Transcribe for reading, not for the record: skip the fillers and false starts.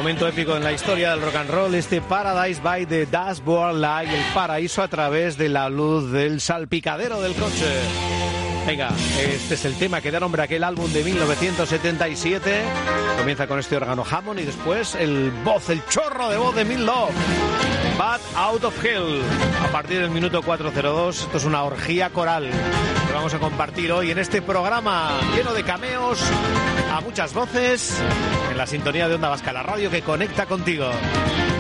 Momento épico en la historia del rock and roll, este Paradise by the Dashboard Light, el paraíso a través de la luz del salpicadero del coche. Venga, este es el tema que da nombre a aquel álbum de 1977. Comienza con este órgano Hammond y después el chorro de voz de Meat Loaf. Bad Out of Hell. A partir del minuto 4:02, esto es una orgía coral que vamos a compartir hoy en este programa lleno de cameos, a muchas voces, en la sintonía de Onda Vasca, la radio que conecta contigo.